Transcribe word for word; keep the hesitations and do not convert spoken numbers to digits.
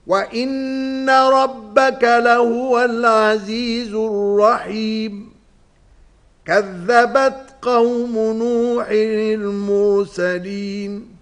وَإِنَّ رَبَّكَ لَهُوَ الْعَزِيزُ الرَّحِيمُ كَذَّبَتْ قَوْمُ نُوحٍ الْمُرْسَلِينَ